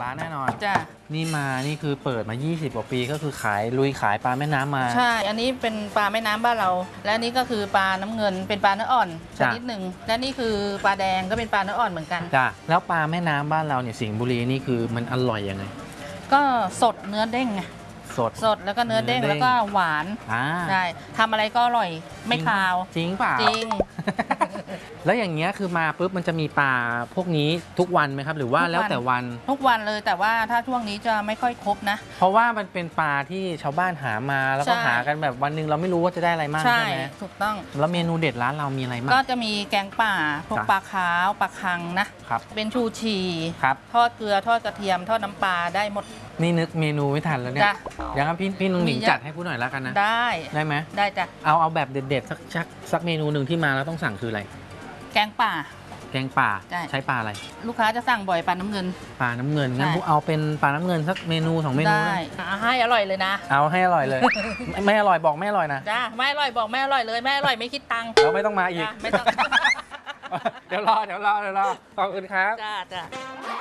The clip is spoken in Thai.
ปลาแน่นอนจ้ะนี่คือเปิดมา20กว่าปีก็คือลุยขายปลาแม่น้ำมาใช่อันนี้เป็นปลาแม่น้ำบ้านเรา และนี่ก็คือปลาน้ำเงินเป็นปลาเนื้ออ่อนชนิดหนึ่งและนี่คือปลาแดงก็เป็นปลาเนื้ออ่อนเหมือนกันจ้ะแล้วปลาแม่น้ำบ้านเราเนี่ยสิงห์บุรีนี่คือมันอร่อยยังไงก็สดเนื้อเด้งไงสดแล้วก็เนื้อเด้งแล้วก็หวานใช่ทำอะไรก็อร่อยไม่คาวจริงเปล่าจริงแล้วอย่างเงี้ยคือมาปุ๊บมันจะมีปลาพวกนี้ทุกวันไหมครับหรือว่าแล้วแต่วันทุกวันเลยแต่ว่าถ้าช่วงนี้จะไม่ค่อยครบนะเพราะว่ามันเป็นปลาที่ชาวบ้านหามาแล้วก็หากันแบบวันนึงเราไม่รู้ว่าจะได้อะไรมากใช่ไหมถูกต้องแล้วเมนูเด็ดร้านเรามีอะไรบ้างก็จะมีแกงป่าพวกปลาขาวปลาคังนะครับเป็นชูชีครับทอดเกลือทอดกระเทียมทอดน้ำปลาได้หมดนี่นึกเมนูไม่ทันแล้วเนี่ยอย่างนั้นพี่นุ่งหนิงจัดให้ผู้หน่อยแล้วกันนะได้ไหมได้จ้ะเอาแบบเด็ดๆสักเมนูหนึ่งที่มาแล้วต้องสั่งคืออะไรแกงป่าใช้ปลาอะไรลูกค้าจะสั่งบ่อยปลาน้ำเงินงั้นเอาเป็นปลาน้ำเงินสักเมนู2เมนูได้ให้อร่อยเลยนะเอาให้อร่อยเลย ไม่อร่อยบอกไม่อร่อยนะจ้าไม่อร่อยบอกไม่อร่อยเลยไม่อร่อยไม่คิดตังค์เราไม่ต้องมาอีกไม่ต้องเดี๋ยวรอขอบคุณครับจ้า